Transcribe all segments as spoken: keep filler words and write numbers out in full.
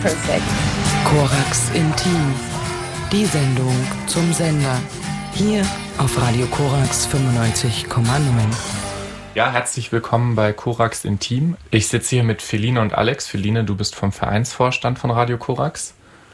perfect. Korax Intim, die Sendung zum Sender. Hier auf Radio Korax fünfundneunzig Komma neun. Ja, herzlich willkommen bei Korax Intim. Ich sitze hier mit Feline und Alex. Feline, du bist vom Vereinsvorstand von Radio Korax.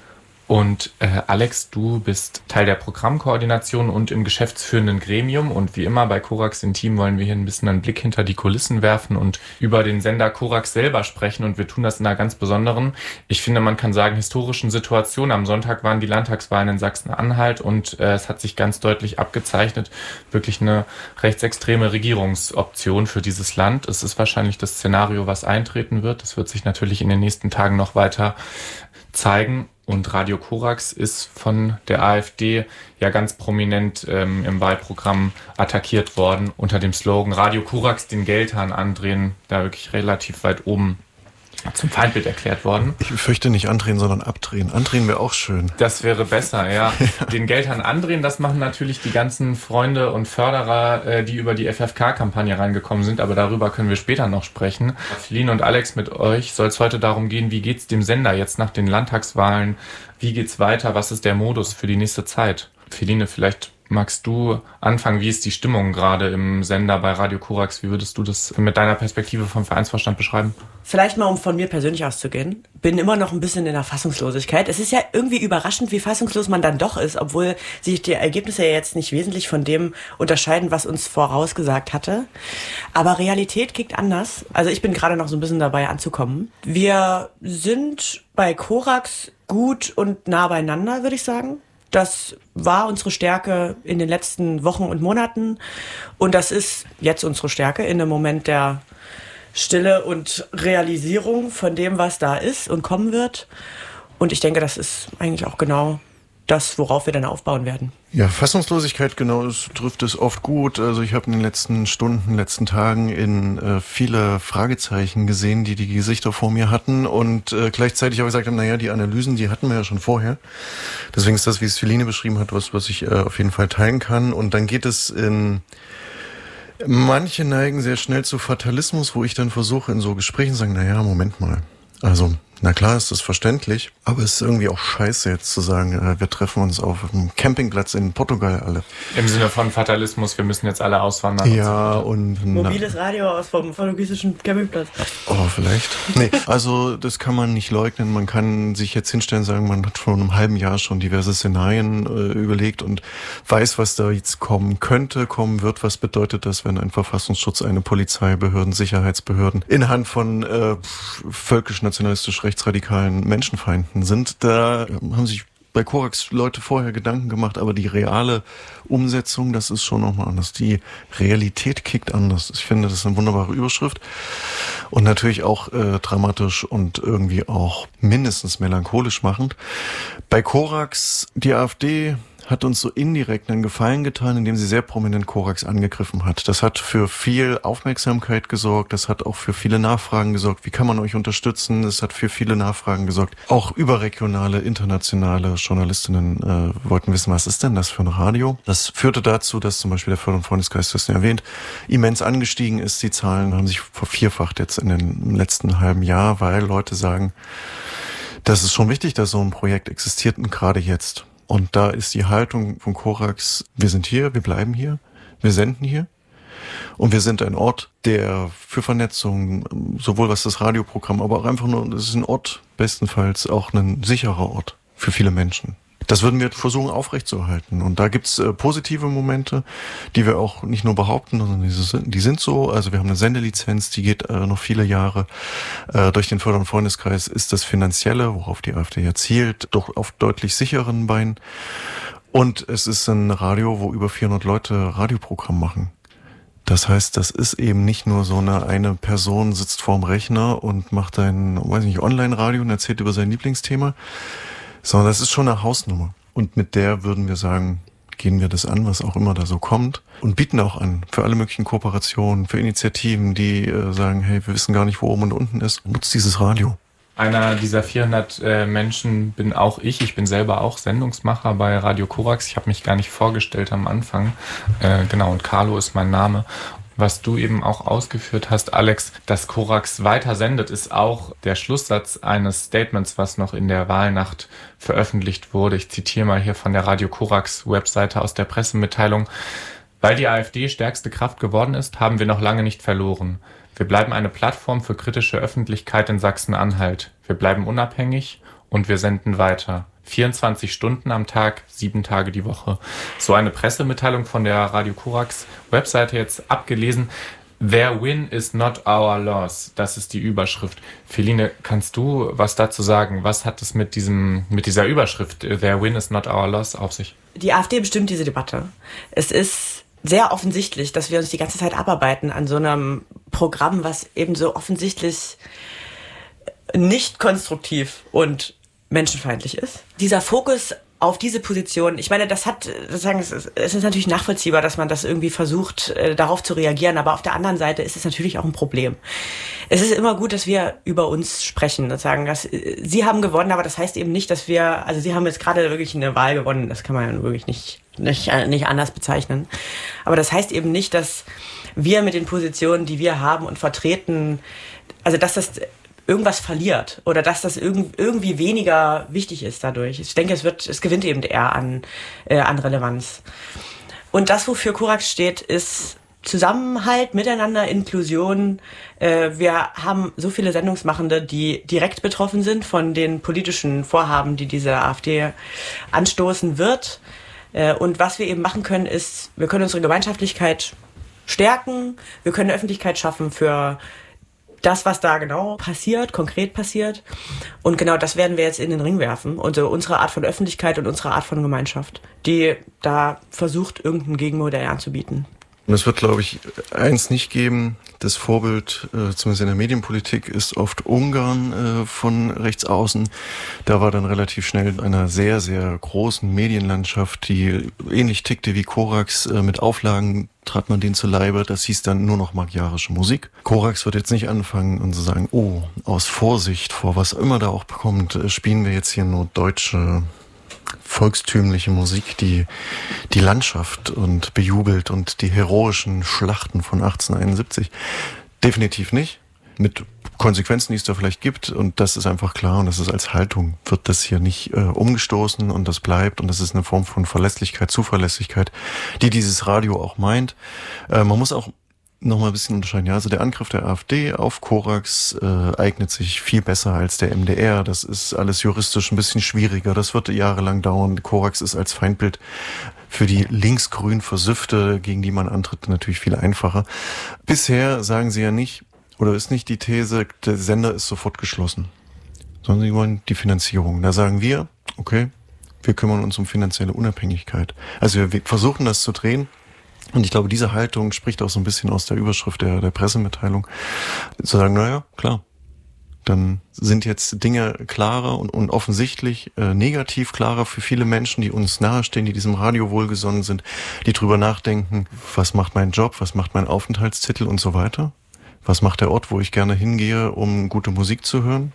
Und äh, Alex, du bist Teil der Programmkoordination und im geschäftsführenden Gremium. Und wie immer bei Korax Intim wollen wir hier ein bisschen einen Blick hinter die Kulissen werfen und über den Sender Korax selber sprechen. Und wir tun das in einer ganz besonderen, ich finde, man kann sagen, historischen Situation. Am Sonntag waren die Landtagswahlen in Sachsen-Anhalt und äh, es hat sich ganz deutlich abgezeichnet, wirklich eine rechtsextreme Regierungsoption für dieses Land. Es ist wahrscheinlich das Szenario, was eintreten wird. Das wird sich natürlich in den nächsten Tagen noch weiter zeigen. Und Radio Korax ist von der AfD ja ganz prominent ähm, im Wahlprogramm attackiert worden unter dem Slogan Radio Korax den Geldhahn andrehen, da wirklich relativ weit oben zum Feindbild erklärt worden. Ich fürchte nicht andrehen, sondern abdrehen. Andrehen wäre auch schön. Das wäre besser, ja. ja. Den Geldhahn andrehen, das machen natürlich die ganzen Freunde und Förderer, äh, die über die F F K-Kampagne reingekommen sind, aber darüber können wir später noch sprechen. Feline und Alex, mit euch soll es heute darum gehen, wie geht's dem Sender jetzt nach den Landtagswahlen? Wie geht's weiter? Was ist der Modus für die nächste Zeit? Feline, vielleicht magst du anfangen? Wie ist die Stimmung gerade im Sender bei Radio Korax? Wie würdest du das mit deiner Perspektive vom Vereinsvorstand beschreiben? Vielleicht mal, um von mir persönlich auszugehen. Bin immer noch ein bisschen in der Fassungslosigkeit. Es ist ja irgendwie überraschend, wie fassungslos man dann doch ist, obwohl sich die Ergebnisse ja jetzt nicht wesentlich von dem unterscheiden, was uns vorausgesagt hatte. Aber Realität kickt anders. Also ich bin gerade noch so ein bisschen dabei anzukommen. Wir sind bei Korax gut und nah beieinander, würde ich sagen. Das war unsere Stärke in den letzten Wochen und Monaten und das ist jetzt unsere Stärke in dem Moment der Stille und Realisierung von dem, was da ist und kommen wird. Und ich denke, das ist eigentlich auch genau das, worauf wir dann aufbauen werden. Ja, Fassungslosigkeit, genau, das trifft es oft gut. Also ich habe in den letzten Stunden, letzten Tagen in äh, viele Fragezeichen gesehen, die die Gesichter vor mir hatten und äh, gleichzeitig auch gesagt haben, naja, die Analysen, die hatten wir ja schon vorher. Deswegen ist das, wie es Feline beschrieben hat, was, was ich äh, auf jeden Fall teilen kann. Und dann geht es in... Manche neigen sehr schnell zu Fatalismus, wo ich dann versuche, in so Gesprächen zu sagen, naja, Moment mal. Also, na klar ist das verständlich, aber es ist irgendwie auch scheiße jetzt zu sagen, äh, wir treffen uns auf einem Campingplatz in Portugal alle. Im Sinne von Fatalismus, wir müssen jetzt alle auswandern. Ja, und... und Mobiles Radio aus vom portugiesischen Campingplatz. Oh, vielleicht. Nee, also das kann man nicht leugnen. Man kann sich jetzt hinstellen und sagen, man hat vor einem halben Jahr schon diverse Szenarien äh, überlegt und weiß, was da jetzt kommen könnte, kommen wird. Was bedeutet das, wenn ein Verfassungsschutz, eine Polizei, Behörden, Sicherheitsbehörden in Hand von äh, völkisch-nationalistisch rechtsradikalen Menschenfeinden sind? Da haben sich bei Korax Leute vorher Gedanken gemacht, aber die reale Umsetzung, das ist schon nochmal anders. Die Realität kickt anders. Ich finde, das ist eine wunderbare Überschrift und natürlich auch äh, dramatisch und irgendwie auch mindestens melancholisch machend. Bei Korax, die AfD hat uns so indirekt einen Gefallen getan, indem sie sehr prominent Korax angegriffen hat. Das hat für viel Aufmerksamkeit gesorgt, das hat auch für viele Nachfragen gesorgt. Wie kann man euch unterstützen? Es hat für viele Nachfragen gesorgt. Auch überregionale, internationale Journalistinnen äh, wollten wissen, was ist denn das für ein Radio? Das führte dazu, dass zum Beispiel der Förder- und Freundeskreis, das erwähnt, immens angestiegen ist. Die Zahlen haben sich vervierfacht jetzt in den letzten halben Jahr, weil Leute sagen, das ist schon wichtig, dass so ein Projekt existiert und gerade jetzt. Und da ist die Haltung von Korax, wir sind hier, wir bleiben hier, wir senden hier. Und wir sind ein Ort, der für Vernetzung, sowohl was das Radioprogramm, aber auch einfach nur, es ist ein Ort, bestenfalls auch ein sicherer Ort für viele Menschen. Das würden wir versuchen aufrechtzuerhalten. Und da gibt's äh, positive Momente, die wir auch nicht nur behaupten, sondern die sind, die sind so. Also wir haben eine Sendelizenz, die geht äh, noch viele Jahre. Äh, durch den Förder- und Freundeskreis ist das Finanzielle, worauf die AfD ja zielt, doch auf deutlich sicheren Beinen. Und es ist ein Radio, wo über vierhundert Leute Radioprogramm machen. Das heißt, das ist eben nicht nur so eine, eine Person sitzt vorm Rechner und macht ein, weiß nicht, Online-Radio und erzählt über sein Lieblingsthema, sondern das ist schon eine Hausnummer. Und mit der würden wir sagen, gehen wir das an, was auch immer da so kommt und bieten auch an für alle möglichen Kooperationen, für Initiativen, die äh, sagen, hey, wir wissen gar nicht, wo oben und unten ist. Nutzt dieses Radio. Einer dieser vierhundert äh, Menschen bin auch ich. Ich bin selber auch Sendungsmacher bei Radio Korax. Ich habe mich gar nicht vorgestellt am Anfang. Äh, genau, und Carlo ist mein Name. Was du eben auch ausgeführt hast, Alex, dass Korax weiter sendet, ist auch der Schlusssatz eines Statements, was noch in der Wahlnacht veröffentlicht wurde. Ich zitiere mal hier von der Radio Korax Webseite aus der Pressemitteilung. Weil die AfD stärkste Kraft geworden ist, haben wir noch lange nicht verloren. Wir bleiben eine Plattform für kritische Öffentlichkeit in Sachsen-Anhalt. Wir bleiben unabhängig und wir senden weiter. vierundzwanzig Stunden am Tag, sieben Tage die Woche. So eine Pressemitteilung von der Radio Korax Webseite jetzt abgelesen. Their win is not our loss. Das ist die Überschrift. Feline, kannst du was dazu sagen? Was hat es mit diesem, mit dieser Überschrift Their win is not our loss auf sich? Die AfD bestimmt diese Debatte. Es ist sehr offensichtlich, dass wir uns die ganze Zeit abarbeiten an so einem Programm, was eben so offensichtlich nicht konstruktiv und menschenfeindlich ist. Dieser Fokus auf diese Position, ich meine, das hat, sozusagen, es ist, es ist natürlich nachvollziehbar, dass man das irgendwie versucht, äh, darauf zu reagieren, aber auf der anderen Seite ist es natürlich auch ein Problem. Es ist immer gut, dass wir über uns sprechen und sagen, dass äh, Sie haben gewonnen, aber das heißt eben nicht, dass wir, also Sie haben jetzt gerade wirklich eine Wahl gewonnen, das kann man wirklich nicht, nicht, äh, nicht anders bezeichnen. Aber das heißt eben nicht, dass wir mit den Positionen, die wir haben und vertreten, also dass das irgendwas verliert oder dass das irg- irgendwie weniger wichtig ist dadurch. Ich denke, es wird, es gewinnt eben eher an, äh, an Relevanz. Und das, wofür Korax steht, ist Zusammenhalt, Miteinander, Inklusion. Äh, wir haben so viele Sendungsmachende, die direkt betroffen sind von den politischen Vorhaben, die diese AfD anstoßen wird. Äh, und was wir eben machen können, ist, wir können unsere Gemeinschaftlichkeit stärken, wir können eine Öffentlichkeit schaffen für das, was da genau passiert, konkret passiert. Und genau das werden wir jetzt in den Ring werfen. Und so unsere Art von Öffentlichkeit und unsere Art von Gemeinschaft, die da versucht, irgendein Gegenmodell anzubieten. Und es wird, glaube ich, eins nicht geben. Das Vorbild, äh, zumindest in der Medienpolitik, ist oft Ungarn äh, von rechts außen. Da war dann relativ schnell in einer sehr, sehr großen Medienlandschaft, die ähnlich tickte wie Korax, äh, mit Auflagen trat man denen zu Leibe. Das hieß dann nur noch magyarische Musik. Korax wird jetzt nicht anfangen und zu sagen, oh, aus Vorsicht vor was immer da auch kommt, äh, spielen wir jetzt hier nur deutsche volkstümliche Musik, die die Landschaft und bejubelt und die heroischen Schlachten von achtzehnhunderteinundsiebzig. Definitiv nicht. Mit Konsequenzen, die es da vielleicht gibt. Und das ist einfach klar. Und das ist als Haltung, wird das hier nicht äh, umgestoßen und das bleibt. Und das ist eine Form von Verlässlichkeit, Zuverlässigkeit, die dieses Radio auch meint. Äh, man muss auch noch mal ein bisschen unterscheiden. Ja, also der Angriff der AfD auf Korax äh, eignet sich viel besser als der M D R. Das ist alles juristisch ein bisschen schwieriger. Das wird jahrelang dauern. Korax ist als Feindbild für die linksgrün Versüfte, gegen die man antritt, natürlich viel einfacher. Bisher sagen sie ja nicht, oder ist nicht die These, der Sender ist sofort geschlossen, sondern sie wollen die Finanzierung. Da sagen wir, okay, wir kümmern uns um finanzielle Unabhängigkeit. Also wir versuchen das zu drehen. Und ich glaube, diese Haltung spricht auch so ein bisschen aus der Überschrift der, der Pressemitteilung. Zu sagen, naja, klar, dann sind jetzt Dinge klarer und, und offensichtlich äh, negativ klarer für viele Menschen, die uns nahestehen, die diesem Radio wohlgesonnen sind, die drüber nachdenken, was macht mein Job, was macht mein Aufenthaltstitel und so weiter. Was macht der Ort, wo ich gerne hingehe, um gute Musik zu hören?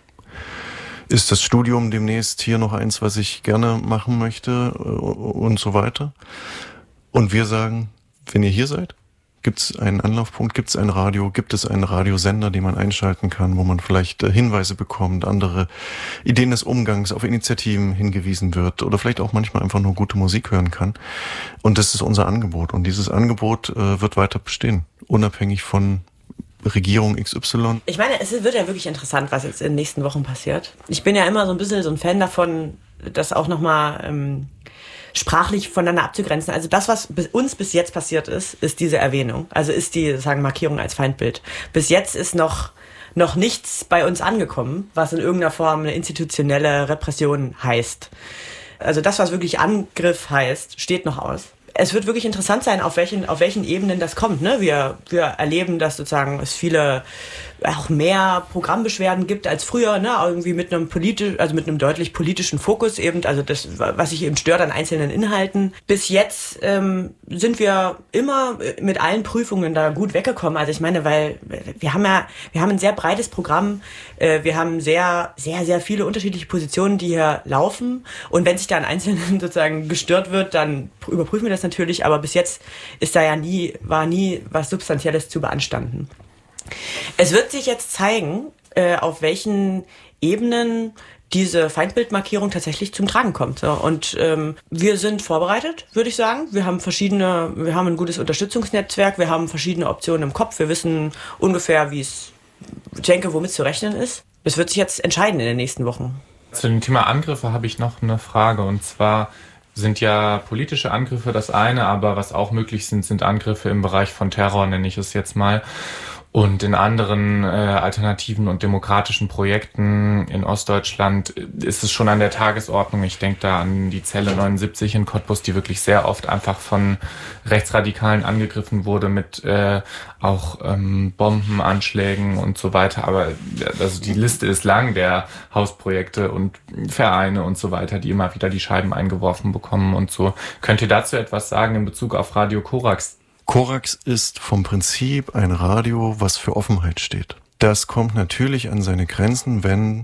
Ist das Studium demnächst hier noch eins, was ich gerne machen möchte und so weiter? Und wir sagen, wenn ihr hier seid, gibt es einen Anlaufpunkt, gibt es ein Radio, gibt es einen Radiosender, den man einschalten kann, wo man vielleicht Hinweise bekommt, andere Ideen des Umgangs, auf Initiativen hingewiesen wird oder vielleicht auch manchmal einfach nur gute Musik hören kann. Und das ist unser Angebot. Und dieses Angebot äh, wird weiter bestehen, unabhängig von Regierung X Y. Ich meine, es wird ja wirklich interessant, was jetzt in den nächsten Wochen passiert. Ich bin ja immer so ein bisschen so ein Fan davon, das auch nochmal ähm, sprachlich voneinander abzugrenzen. Also das, was bis uns bis jetzt passiert ist, ist diese Erwähnung. Also ist die, sagen, Markierung als Feindbild. Bis jetzt ist noch, noch nichts bei uns angekommen, was in irgendeiner Form eine institutionelle Repression heißt. Also das, was wirklich Angriff heißt, steht noch aus. Es wird wirklich interessant sein, auf welchen, auf welchen Ebenen das kommt. Ne? Wir, wir erleben, dass sozusagen es viele auch mehr Programmbeschwerden gibt als früher, ne, irgendwie mit einem politisch, also mit einem deutlich politischen Fokus eben, also das, was sich eben stört an einzelnen Inhalten. Bis jetzt ähm, sind wir immer mit allen Prüfungen da gut weggekommen. Also ich meine, weil wir haben ja, wir haben ein sehr breites Programm, äh, wir haben sehr, sehr, sehr viele unterschiedliche Positionen, die hier laufen. Und wenn sich da an einzelnen sozusagen gestört wird, dann überprüfen wir das natürlich. Aber bis jetzt ist da ja nie, war nie was Substanzielles zu beanstanden. Es wird sich jetzt zeigen, äh, auf welchen Ebenen diese Feindbildmarkierung tatsächlich zum Tragen kommt. So. Und ähm, wir sind vorbereitet, würde ich sagen. Wir haben verschiedene, wir haben ein gutes Unterstützungsnetzwerk, wir haben verschiedene Optionen im Kopf, wir wissen ungefähr, wie es, ich denke, womit zu rechnen ist. Es wird sich jetzt entscheiden in den nächsten Wochen. Zu dem Thema Angriffe habe ich noch eine Frage, und zwar sind ja politische Angriffe das eine, aber was auch möglich sind, sind Angriffe im Bereich von Terror, nenne ich es jetzt mal. Und in anderen äh, alternativen und demokratischen Projekten in Ostdeutschland ist es schon an der Tagesordnung. Ich denke da an die Zelle neunundsiebzig in Cottbus, die wirklich sehr oft einfach von Rechtsradikalen angegriffen wurde mit äh, auch ähm, Bombenanschlägen und so weiter. Aber also die Liste ist lang der Hausprojekte und Vereine und so weiter, die immer wieder die Scheiben eingeworfen bekommen und so. Könnt ihr dazu etwas sagen in Bezug auf Radio Korax? Korax ist vom Prinzip ein Radio, was für Offenheit steht. Das kommt natürlich an seine Grenzen, wenn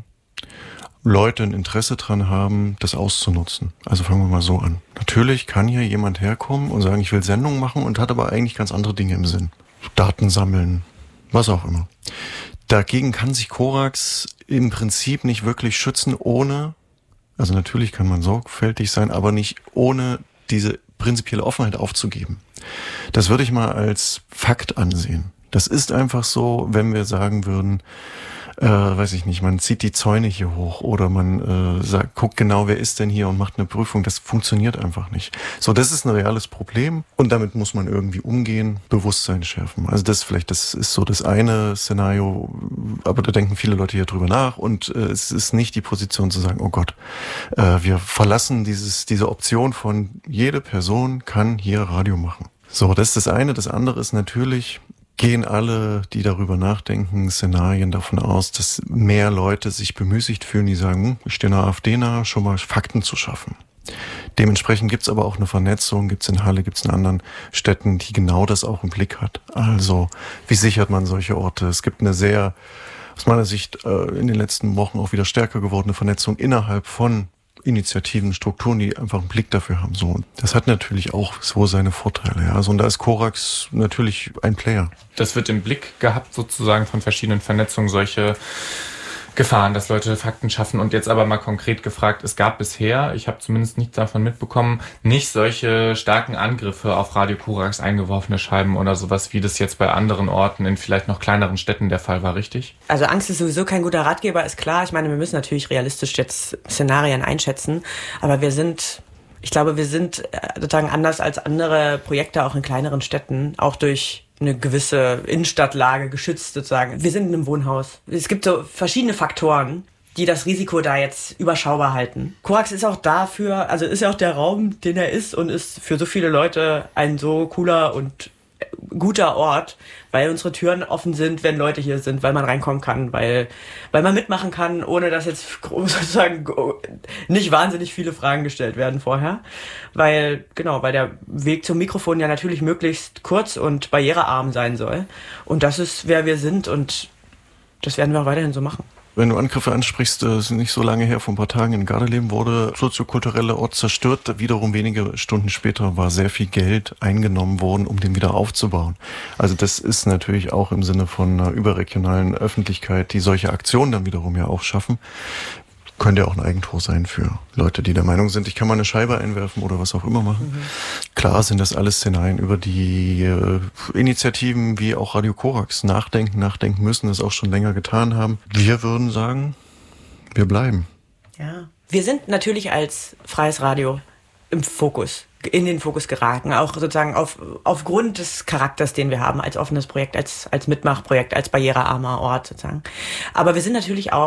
Leute ein Interesse dran haben, das auszunutzen. Also fangen wir mal so an. Natürlich kann hier jemand herkommen und sagen, ich will Sendungen machen, und hat aber eigentlich ganz andere Dinge im Sinn. Daten sammeln, was auch immer. Dagegen kann sich Korax im Prinzip nicht wirklich schützen, ohne, also natürlich kann man sorgfältig sein, aber nicht ohne diese prinzipielle Offenheit aufzugeben. Das würde ich mal als Fakt ansehen. Das ist einfach so, wenn wir sagen würden, äh, weiß ich nicht, man zieht die Zäune hier hoch oder man äh, sagt, guckt genau, wer ist denn hier und macht eine Prüfung. Das funktioniert einfach nicht. So, das ist ein reales Problem, und damit muss man irgendwie umgehen, Bewusstsein schärfen. Also das vielleicht, das ist so das eine Szenario, aber da denken viele Leute hier drüber nach, und äh, es ist nicht die Position zu sagen, oh Gott, äh, wir verlassen dieses diese Option von jede Person kann hier Radio machen. So, das ist das eine. Das andere ist natürlich, gehen alle, die darüber nachdenken, Szenarien davon aus, dass mehr Leute sich bemüßigt fühlen, die sagen, hm, ich stehe einer AfD nahe, schon mal Fakten zu schaffen. Dementsprechend gibt's aber auch eine Vernetzung, gibt's in Halle, gibt's in anderen Städten, die genau das auch im Blick hat. Also, wie sichert man solche Orte? Es gibt eine sehr, aus meiner Sicht, in den letzten Wochen auch wieder stärker gewordene Vernetzung innerhalb von Initiativen, Strukturen, die einfach einen Blick dafür haben. So, das hat natürlich auch so seine Vorteile. Ja, also, und da ist Korax natürlich ein Player. Das wird im Blick gehabt sozusagen von verschiedenen Vernetzungen, solche Gefahren, dass Leute Fakten schaffen. Und jetzt aber mal konkret gefragt, es gab bisher, ich habe zumindest nichts davon mitbekommen, nicht solche starken Angriffe auf Radio Korax eingeworfene Scheiben oder sowas, wie das jetzt bei anderen Orten in vielleicht noch kleineren Städten der Fall war, richtig? Also Angst ist sowieso kein guter Ratgeber, ist klar. Ich meine, wir müssen natürlich realistisch jetzt Szenarien einschätzen, aber wir sind, ich glaube, wir sind sozusagen anders als andere Projekte auch in kleineren Städten, auch durch eine gewisse Innenstadtlage geschützt sozusagen. Wir sind in einem Wohnhaus. Es gibt so verschiedene Faktoren, die das Risiko da jetzt überschaubar halten. Korax ist auch dafür, also ist ja auch der Raum, den er ist, und ist für so viele Leute ein so cooler und guter Ort, weil unsere Türen offen sind, wenn Leute hier sind, weil man reinkommen kann, weil weil man mitmachen kann, ohne dass jetzt sozusagen nicht wahnsinnig viele Fragen gestellt werden vorher, weil genau, weil der Weg zum Mikrofon ja natürlich möglichst kurz und barrierearm sein soll, und das ist, wer wir sind, und das werden wir auch weiterhin so machen. Wenn du Angriffe ansprichst, äh, sind nicht so lange her, vor ein paar Tagen in Gardeleben wurde soziokulturelle Ort zerstört. Wiederum wenige Stunden später war sehr viel Geld eingenommen worden, um den wieder aufzubauen. Also das ist natürlich auch im Sinne von einer überregionalen Öffentlichkeit, die solche Aktionen dann wiederum ja auch schaffen. Könnte ja auch ein Eigentor sein für Leute, die der Meinung sind, ich kann mal eine Scheibe einwerfen oder was auch immer machen. Mhm. Klar sind das alles Szenarien, über die äh, Initiativen wie auch Radio Korax nachdenken, nachdenken müssen, das auch schon länger getan haben. Wir würden sagen, wir bleiben. Ja, wir sind natürlich als freies Radio im Fokus, in den Fokus geraten, auch sozusagen auf, aufgrund des Charakters, den wir haben als offenes Projekt, als, als Mitmachprojekt, als barrierearmer Ort sozusagen. Aber wir sind natürlich auch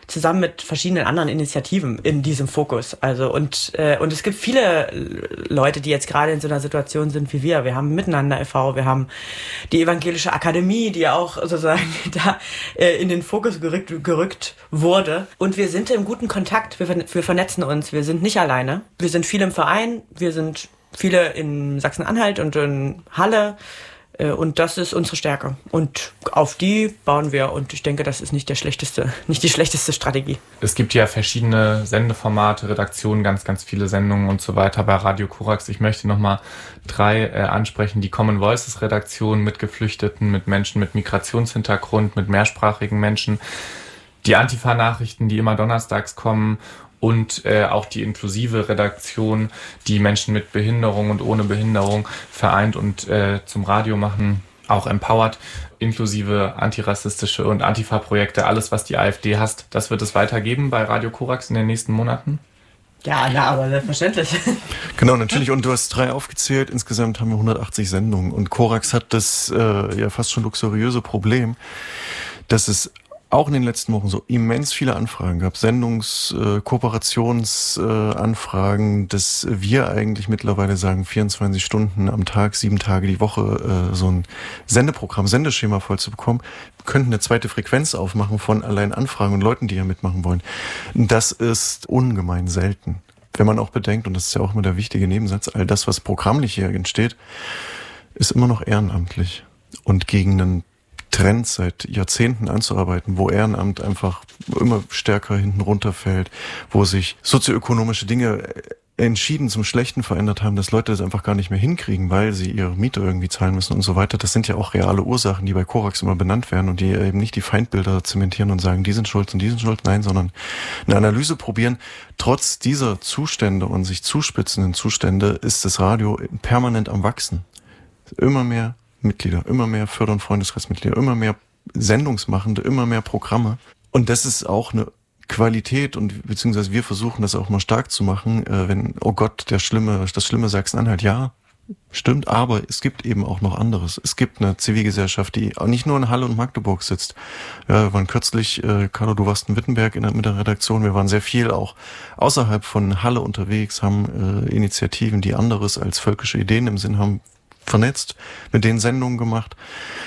zusammen mit verschiedenen anderen Initiativen in diesem Fokus. Also und äh, und es gibt viele Leute, die jetzt gerade in so einer Situation sind wie wir. Wir haben Miteinander e V, wir haben die Evangelische Akademie, die auch sozusagen da äh, in den Fokus gerückt, gerückt wurde. Und wir sind im guten Kontakt, wir, wir vernetzen uns, wir sind nicht alleine. Wir sind viele im Verein, wir sind viele in Sachsen-Anhalt und in Halle. Und das ist unsere Stärke. Und auf die bauen wir. Und ich denke, das ist nicht der schlechteste, nicht die schlechteste Strategie. Es gibt ja verschiedene Sendeformate, Redaktionen, ganz, ganz viele Sendungen und so weiter bei Radio Korax. Ich möchte nochmal drei äh, ansprechen. Die Common Voices Redaktion mit Geflüchteten, mit Menschen mit Migrationshintergrund, mit mehrsprachigen Menschen. Die Antifa-Nachrichten, die immer donnerstags kommen. Und äh, auch die inklusive Redaktion, die Menschen mit Behinderung und ohne Behinderung vereint und äh, zum Radio machen, auch empowert, inklusive antirassistische und Antifa-Projekte, alles, was die AfD hasst, das wird es weitergeben bei Radio Korax in den nächsten Monaten? Ja, na, aber selbstverständlich. Genau, natürlich. Und du hast drei aufgezählt. Insgesamt haben wir hundertachtzig Sendungen. Und Korax hat das äh, ja fast schon luxuriöse Problem, dass es auch in den letzten Wochen so immens viele Anfragen gab, Sendungs-, äh, Kooperationsanfragen, äh, dass wir eigentlich mittlerweile sagen, vierundzwanzig Stunden am Tag, sieben Tage die Woche äh, so ein Sendeprogramm, Sendeschema voll zu bekommen. Wir könnten eine zweite Frequenz aufmachen von allein Anfragen und Leuten, die ja mitmachen wollen. Das ist ungemein selten. Wenn man auch bedenkt, und das ist ja auch immer der wichtige Nebensatz, all das, was programmlich hier entsteht, ist immer noch ehrenamtlich. Und gegen einen Trend seit Jahrzehnten anzuarbeiten, wo Ehrenamt einfach immer stärker hinten runterfällt, wo sich sozioökonomische Dinge entschieden zum Schlechten verändert haben, dass Leute das einfach gar nicht mehr hinkriegen, weil sie ihre Miete irgendwie zahlen müssen und so weiter. Das sind ja auch reale Ursachen, die bei Korax immer benannt werden und die eben nicht die Feindbilder zementieren und sagen, die sind schuld und die sind schuld, nein, sondern eine Analyse probieren. Trotz dieser Zustände und sich zuspitzenden Zustände ist das Radio permanent am Wachsen. Immer mehr Mitglieder, immer mehr Förder- und Freundeskreismitglieder, immer mehr Sendungsmachende, immer mehr Programme. Und das ist auch eine Qualität und beziehungsweise wir versuchen das auch mal stark zu machen, äh, wenn, oh Gott, der schlimme, das schlimme Sachsen-Anhalt, ja, stimmt, aber es gibt eben auch noch anderes. Es gibt eine Zivilgesellschaft, die auch nicht nur in Halle und Magdeburg sitzt. Ja, wir waren kürzlich, äh, Carlo, du warst in Wittenberg in der, mit der Redaktion, wir waren sehr viel auch außerhalb von Halle unterwegs, haben äh, Initiativen, die anderes als völkische Ideen im Sinn haben, vernetzt, mit denen Sendungen gemacht.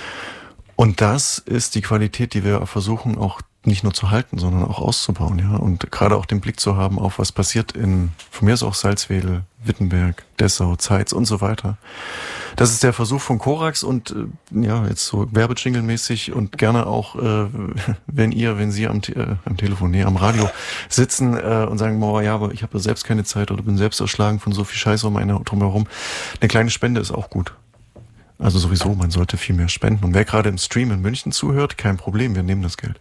Und das ist die Qualität, die wir versuchen auch nicht nur zu halten, sondern auch auszubauen, ja. Und gerade auch den Blick zu haben auf was passiert in, von mir ist auch Salzwedel, Wittenberg, Dessau, Zeitz und so weiter. Das ist der Versuch von Korax und äh, ja, jetzt so werbejingle-mäßig und gerne auch, äh, wenn ihr, wenn Sie am, äh, am Telefon, nee, am Radio sitzen äh, und sagen, boah, ja, aber ich habe selbst keine Zeit oder bin selbst erschlagen von so viel Scheiße um einen drumherum. Eine kleine Spende ist auch gut. Also sowieso, man sollte viel mehr spenden. Und wer gerade im Stream in München zuhört, kein Problem, wir nehmen das Geld.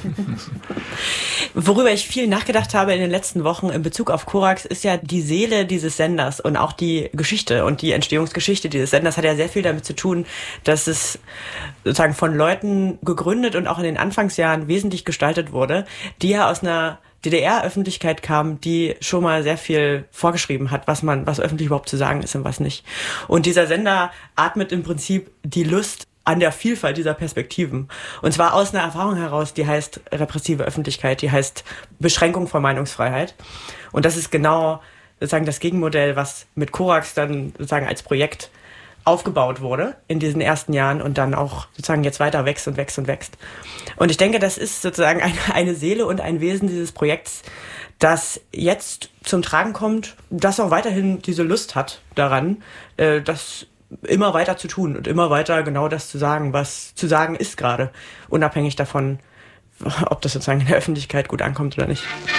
Worüber ich viel nachgedacht habe in den letzten Wochen in Bezug auf Korax, ist ja die Seele dieses Senders und auch die Geschichte und die Entstehungsgeschichte dieses Senders hat ja sehr viel damit zu tun, dass es sozusagen von Leuten gegründet und auch in den Anfangsjahren wesentlich gestaltet wurde, die ja aus einer D D R-Öffentlichkeit kam, die schon mal sehr viel vorgeschrieben hat, was man, was öffentlich überhaupt zu sagen ist und was nicht. Und dieser Sender atmet im Prinzip die Lust an der Vielfalt dieser Perspektiven. Und zwar aus einer Erfahrung heraus, die heißt repressive Öffentlichkeit, die heißt Beschränkung von Meinungsfreiheit. Und das ist genau sozusagen das Gegenmodell, was mit Korax dann sozusagen als Projekt aufgebaut wurde in diesen ersten Jahren und dann auch sozusagen jetzt weiter wächst und wächst und wächst. Und ich denke, das ist sozusagen eine, eine Seele und ein Wesen dieses Projekts, das jetzt zum Tragen kommt, das auch weiterhin diese Lust hat daran, äh, das immer weiter zu tun und immer weiter genau das zu sagen, was zu sagen ist gerade, unabhängig davon, ob das sozusagen in der Öffentlichkeit gut ankommt oder nicht.